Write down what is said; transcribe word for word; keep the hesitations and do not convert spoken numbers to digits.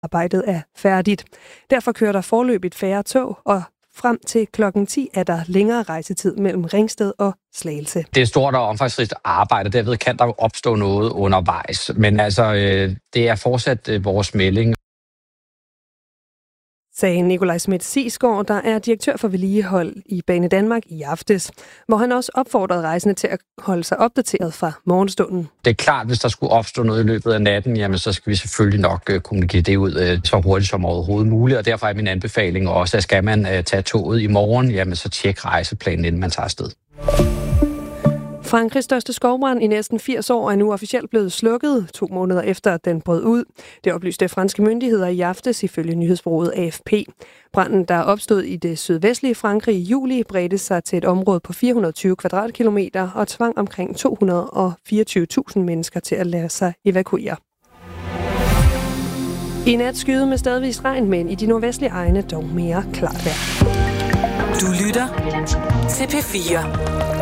arbejdet er færdigt. Derfor kører der forløbigt færre tog, og frem til klokken ti er der længere rejsetid mellem Ringsted og Slagelse. Det er stort og omfangsrigt arbejde, derved kan der opstå noget undervejs. Men altså, det er fortsat vores melding. Sagde Nikolaj Schmidt-Sigsgaard, der er direktør for vedligehold i Banedanmark i aftes, hvor han også opfordrede rejsende til at holde sig opdateret fra morgenstunden. Det er klart, hvis der skulle opstå noget i løbet af natten, jamen så skal vi selvfølgelig nok kommunikere det ud så hurtigt som overhovedet muligt, og derfor er min anbefaling også, at skal man tage toget i morgen, jamen så tjek rejseplanen, inden man tager afsted. Frankrigs største skovbrand i næsten firs år er nu officielt blevet slukket, to måneder efter at den brød ud. Det oplyste franske myndigheder i aftes ifølge nyhedsbureauet A F P. Branden, der opstod i det sydvestlige Frankrig i juli, bredte sig til et område på fire hundrede og tyve kvadratkilometer og tvang omkring to hundrede og fireogtyve tusind mennesker til at lade sig evakuere. I nat skyde med stedvis regn, men i de nordvestlige egne dog mere klart vejr. Du lytter til P fire.